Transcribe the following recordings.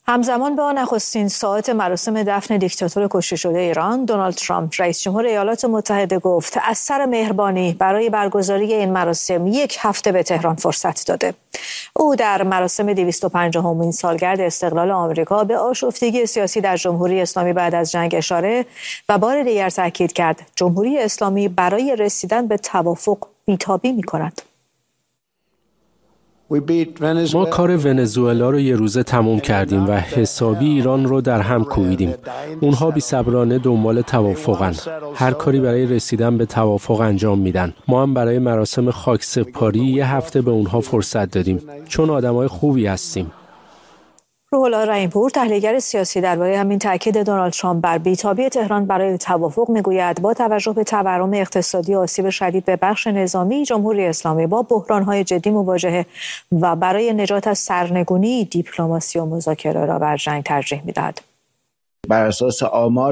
همزمان با نخستین ساعت مراسم دفن دیکتاتور کشته شده ایران، دونالد ترامپ رئیس جمهور ایالات متحده گفت از سر مهربانی برای برگزاری این مراسم 1 هفته به تهران فرصت داده. او در مراسم 250مین سالگرد استقلال آمریکا به آشفتگی سیاسی در جمهوری اسلامی بعد از جنگ اشاره و بار دیگر تاکید کرد جمهوری اسلامی برای رسیدن به توافق بی‌تابی می‌کند. ما کار ونزوئلا رو یه روزه تموم کردیم و حسابی ایران رو در هم کوبیدیم. اونها بی‌صبرانه دنبال توافقن. هر کاری برای رسیدن به توافق انجام میدن. ما هم برای مراسم خاکسپاری 1 هفته به اونها فرصت دادیم چون آدمای خوبی هستیم. روح الله رحیم‌پور تحلیلگر سیاسی درباره همین تاکید دونالد ترامپ بر بی‌تابی تهران برای توافق میگوید با توجه به تورم اقتصادی و آسیب شدید به بخش نظامی جمهوری اسلامی با بحران‌های جدی مواجهه و برای نجات از سرنگونی دیپلماسی و مذاکره را بر جنگ ترجیح می‌دهد. بر اساس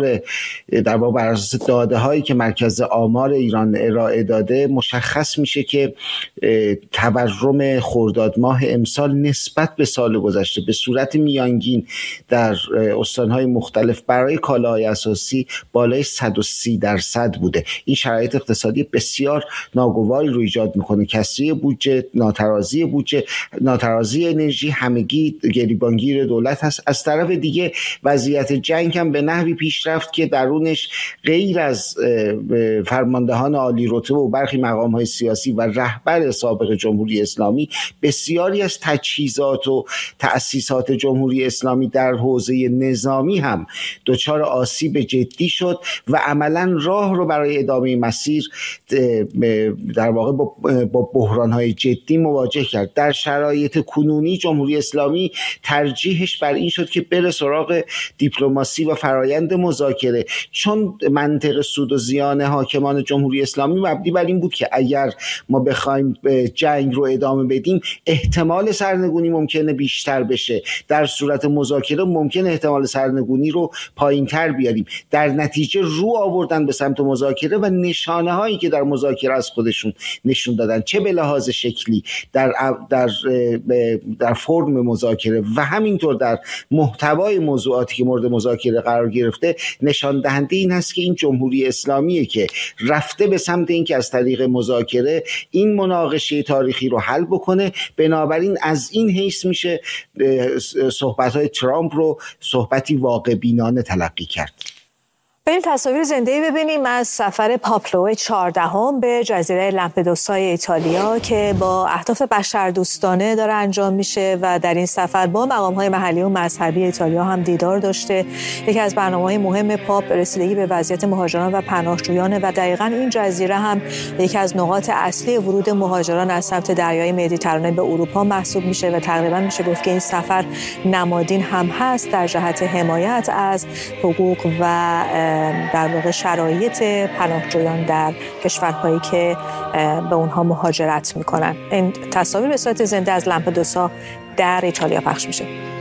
بر اساس داده هایی که مرکز آمار ایران ارائه داده مشخص میشه که تورم خرداد ماه امسال نسبت به سال گذشته به صورت میانگین در استانهای مختلف برای کالاهای اساسی بالای 130% بوده. این شرایط اقتصادی بسیار ناگواری رو ایجاد میکنه. کسری بودجه، ناترازی انرژی، همگی گریبانگیر دولت هست. از طرف دیگه وضعیت جنگ هم به نحوی پیش رفت که درونش غیر از فرماندهان عالی رتبه و برخی مقام‌های سیاسی و رهبر سابق جمهوری اسلامی بسیاری از تجهیزات و تأسیسات جمهوری اسلامی در حوزه نظامی هم دچار آسیب جدی شد و عملاً راه رو برای ادامه مسیر در واقع با بحران‌های جدی مواجه کرد. در شرایط کنونی جمهوری اسلامی ترجیحش بر این شد که بره سراغ دیپلماسی و فرایند مذاکره، چون منطق سود و زیان حاکمان جمهوری اسلامی مبنی بر این بود که اگر ما بخوایم جنگ رو ادامه بدیم احتمال سرنگونی ممکنه بیشتر بشه، در صورت مذاکره ممکنه احتمال سرنگونی رو پایین‌تر بیاریم. در نتیجه رو آوردن به سمت مذاکره و نشانه هایی که در مذاکره از خودشون نشون دادن، چه به لحاظ شکلی در فرم مذاکره و همینطور در محتوای موضوعاتی که مورد مذاکره قرار گرفته، نشان دهنده این هست که این جمهوری اسلامیه که رفته به سمت این که از طریق مذاکره این مناقشه تاریخی رو حل بکنه. بنابراین از این حیث میشه صحبت‌های ترامپ رو صحبتی واقع بینانه تلقی کرد. بریم تصاویر زنده‌ای ببینیم از سفر پاپلو 14 به جزیره لامپدوسای ایتالیا که با اهداف بشردوستانه داره انجام میشه و در این سفر با مقام‌های محلی و مذهبی ایتالیا هم دیدار داشته. یکی از برنامه‌های مهم پاپ رسیدگی به وضعیت مهاجران و پناهجویان و دقیقاً این جزیره هم یکی از نقاط اصلی ورود مهاجران از سمت دریای مدیترانه به اروپا محسوب میشه و تقریباً میشه گفت که این سفر نمادین هم هست در جهت حمایت از حقوق و در واقع شرایط پناهجویان در کشورهایی که به اونها مهاجرت میکنن. این تصاویر به صورت زنده از لامپدوسا در ایتالیا پخش میشه.